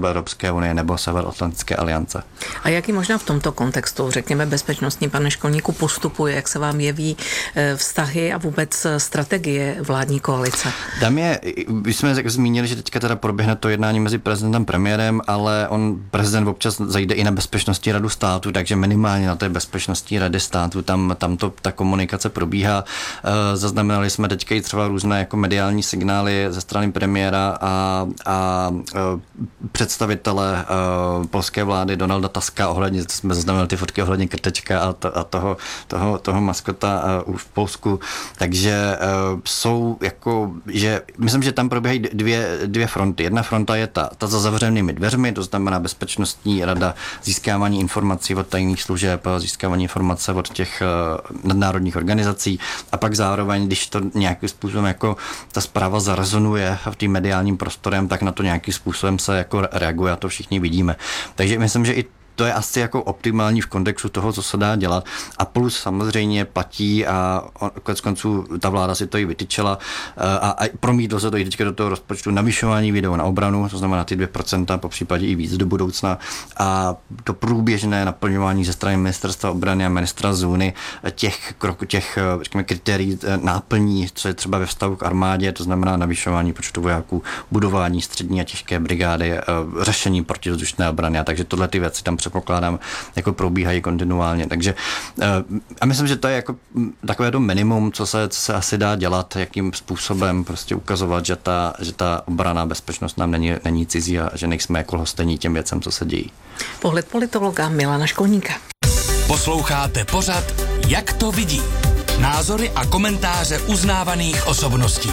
třeba Evropské unie nebo Severoatlantické aliance. A jaký možná v tomto kontextu, řekněme bezpečnostní, pane Školníku, postupuje, jak se vám jeví vztahy a vůbec strategie vládní koalice? Tam je, my jsme zmínili, že teďka teda proběhne to jednání mezi prezidentem a premiérem, ale prezident občas zajde i na bezpečnostní radu státu, takže minimálně na té bezpečnostní rady státu tam ta komunikace probíhá. Zaznamenali jsme teďka i třeba různé jako mediální signály ze strany premiéra a představitele polské vlády Donalda Tuska ohledně, jsme zaznamenali ty fotky ohledně Krtečka a toho maskota v Polsku, takže jsou jako, že myslím, že tam probíhají dvě fronty. Jedna fronta je ta za zavřenými dveřmi, to znamená bezpečnostní rada, získávání informací od tajných služeb, získávání informace od těch nadnárodních organizací a pak zároveň, když to nějakým způsobem jako ta zpráva zarezonuje v tím mediálním prostorem, tak na to nějakým způsobem se jako reaguje a to všichni vidíme. Takže myslím, že i to je asi jako optimální v kontextu toho, co se dá dělat. A plus samozřejmě platí a konec konců ta vláda si to i vytyčela a promítlo se to i teďka do toho rozpočtu navyšování výdajů na obranu, to znamená ty 2%, po případě i víc do budoucna a to průběžné naplňování ze strany ministerstva obrany a ministra Zůny těch kritérií náplní, co je třeba ve vztahu k armádě, to znamená navyšování počtu vojáků, budování střední a těžké brigády, řešení protivzdušné obrany a takže tohle ty věci tam předpokládám, jako probíhají kontinuálně. Takže a myslím, že to je jako takové to minimum, co se asi dá dělat, jakým způsobem prostě ukazovat, že ta obrana bezpečnost nám není cizí a že nejsme jako lhostejní těm věcem, co se dějí. Pohled politologa Milana Školníka. Posloucháte pořad Jak to vidí? Názory a komentáře uznávaných osobností.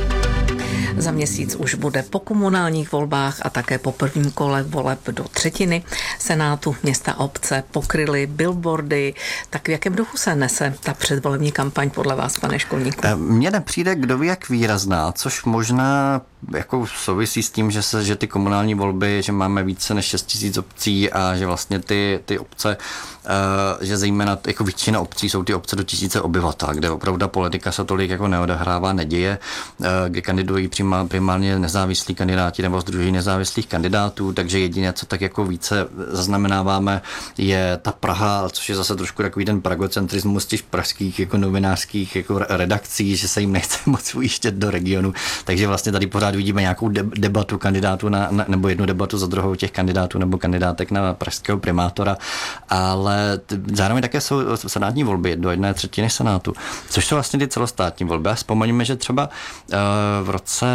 Za měsíc už bude po komunálních volbách a také po prvním kole voleb do třetiny Senátu. Města a obce pokryly billboardy. Tak v jakém duchu se nese ta předvolební kampaň podle vás, pane Školníku? Mně nepřijde, kdo ví, jak výrazná, což možná jako souvisí s tím, že ty komunální volby, že máme více než 6 000 obcí a že vlastně ty obce, že zejména jako většina obcí jsou ty obce do 1000 obyvatel, kde opravdu politika se tolik jako neodehrává, neděje, kde kandidují primárně nezávislí kandidáti nebo sdružení nezávislých kandidátů, takže jediné, co tak jako více zaznamenáváme, je ta Praha, což je zase trošku takový ten pragocentrismus těch pražských jako novinářských jako redakcí, že se jim nechce moc ujíždět do regionu, takže vlastně tady pořád vidíme nějakou debatu kandidátů nebo jednu debatu za druhou těch kandidátů nebo kandidátek na pražského primátora, ale zároveň také jsou senátní volby do 1/3 senátu, což jsou vlastně ty celostátní volby. A vzpomeňme, že třeba v roce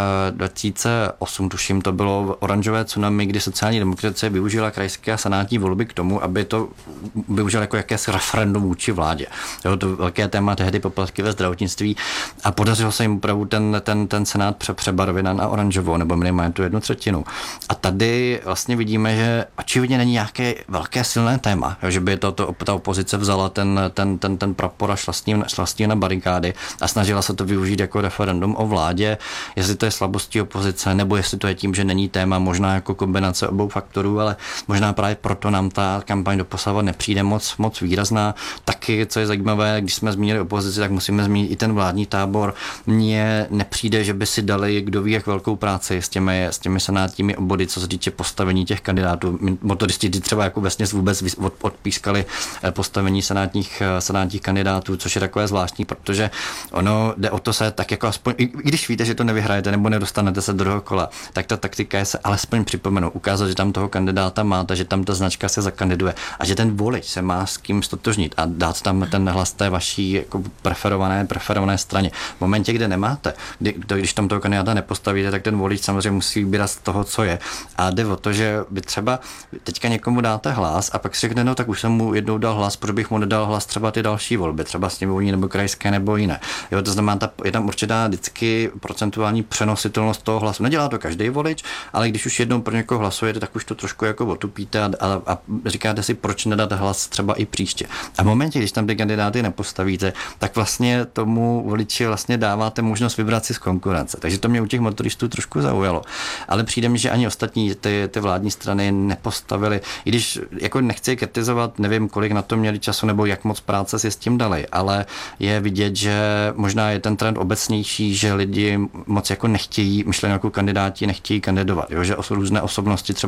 2008, tuším, to bylo oranžové tsunami, kdy sociální demokracie využila krajské a senátní volby k tomu, aby to využila jako jakési referendum vůči vládě. Jo, to velké téma tehdy poplatky ve zdravotnictví a podařilo se jim opravdu ten senát přebarvit na oranžovou nebo minimálně tu 1/3. A tady vlastně vidíme, že očividně není nějaké velké silné téma, jo, že by ta opozice vzala ten prapor a šla s tím na barikády a snažila se to využít jako referendum o vládě, jestli to je slabostí opozice, nebo jestli to je tím, že není téma, možná jako kombinace obou faktorů, ale možná právě proto nám ta kampaň doposavat nepřijde moc výrazná. Taky, co je zajímavé, když jsme zmínili opozici, tak musíme zmínit i ten vládní tábor. Mně nepřijde, že by si dali, kdo ví, jak velkou práci s těmi senátními obvody, co se týče postavení těch kandidátů. Motoristi třeba jako vesměs vůbec odpískali postavení senátních kandidátů, což je takové zvláštní, protože ono jde o to se tak jako aspoň, i když víte, že to nevyhrajete nebo nedostanete se do druhého kola, tak ta taktika je se alespoň připomenout, ukázat, že tam toho kandidáta máte, že tam ta značka se zakandiduje a že ten volič se má s kým stotožnit a dát tam ten hlas té vaší jako preferované straně. V momentě, kde nemáte, když tam toho kandidáta nepostavíte, tak ten volič samozřejmě musí vybírat z toho, co je. A jde o to, že by třeba teďka někomu dáte hlas a pak si řekne, no tak už jsem mu jednou dal hlas, proč bych mu nedal hlas třeba ty další volby, třeba sněmovní nebo krajské nebo jiné. Jo, to znamená, je tam určitá vždycky procentuální přenositelnost toho hlasu. Nedělá to každý volič, ale když už jednou pro někoho hlasujete, tak už to trošku jako otupíte a říkáte si, proč nedat hlas třeba i příště. A v momentě, když tam ty kandidáty nepostavíte, tak vlastně tomu voliči vlastně dáváte možnost vybrat si z konkurence. Takže to mě u těch motoristů trošku zaujalo. Ale přijde mi, že ani ostatní ty vládní strany nepostavili, i když jako nechci kritizovat, nevím, kolik na to měli času nebo jak moc práce si s tím dali, ale je vidět, že možná je ten trend obecnější, že lidi moc jako nechtějí, myšleno jako kandidáti nechtějí kandidovat, jo? Že různé osobnosti třeba